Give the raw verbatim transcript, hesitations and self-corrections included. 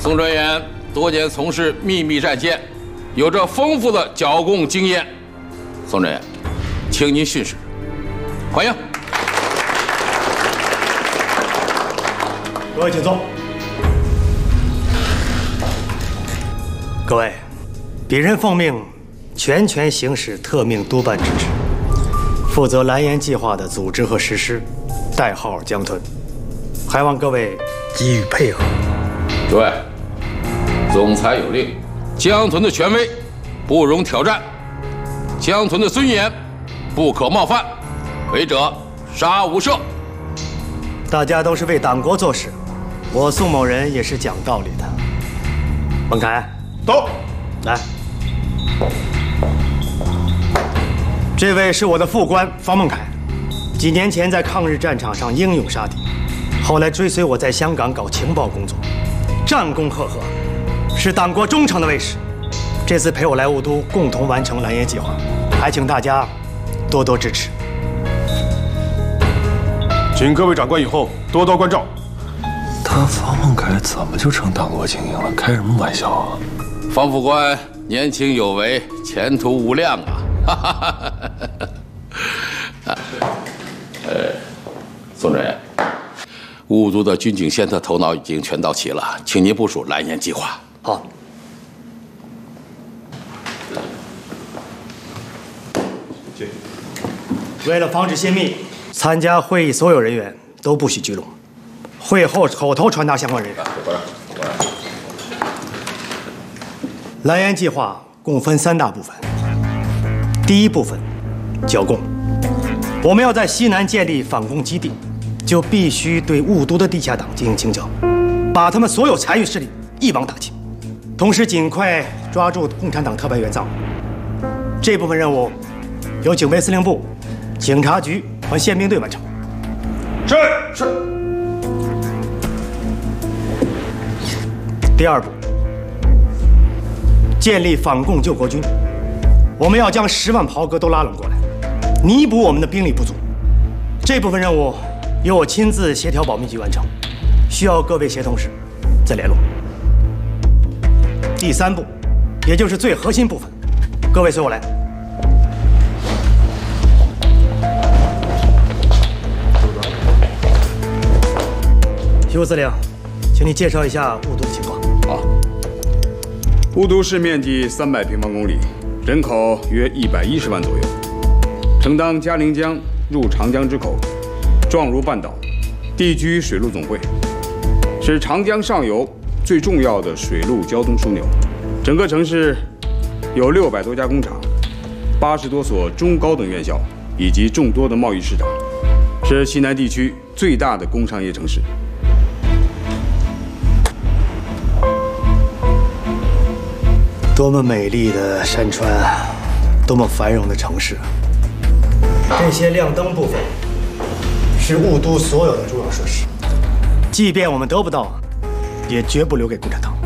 宋专员多年从事秘密战线，有着丰富的剿共经验。宋专员，请您训示。欢迎。 各位请坐。各位，鄙人奉命全权行使特命督办之职，负责蓝岩计划的组织和实施，代号江豚，还望各位给予配合。 诸位，总裁有令，江豚的权威不容挑战，江豚的尊严不可冒犯，违者杀无赦。 大家都是为党国做事，我宋某人也是讲道理的。孟凯， 到， 来。这位是我的副官方孟凯，几年前在抗日战场上英勇杀敌，后来追随我在香港搞情报工作，战功赫赫，是党国忠诚的卫士。这次陪我来雾都，共同完成蓝岩计划，还请大家多多支持。 请各位长官以后多多关照。 他方孟凯怎么就成党国精英了？开什么玩笑啊！ 方副官年轻有为，前途无量啊！哈哈哈哈！呃，宋专员，雾都的军警线的头脑已经全到齐了，请您部署蓝岩计划。 好。为了防止泄密，参加会议所有人员都不许聚拢，会后口头传达相关人员。蓝岩计划共分三大部分。第一部分，剿共。我们要在西南建立反共基地，就必须对雾都的地下党进行清剿，把他们所有残余势力一网打尽，同时尽快抓住共产党特派员藏。这部分任务由警备司令部、警察局和宪兵队完成。 是是。 第二步，建立反共救国军。我们要将十万袍哥都拉拢过来，弥补我们的兵力不足。这部分任务由我亲自协调保密局完成，需要各位协同时再联络。第三步，也就是最核心部分，各位随我来。徐副司令，请你介绍一下雾都的情况。 好，雾都市面积三百平方公里，人口约一百一十万左右，承当嘉陵江入长江之口，状如半岛，地居水陆总会，是长江上游最重要的水陆交通枢纽。整个城市有六百多家工厂，八十多所中高等院校，以及众多的贸易市场，是西南地区最大的工商业城市。 多么美丽的山川，多么繁荣的城市！这些亮灯部分是雾都所有的重要设施，即便我们得不到，也绝不留给共产党。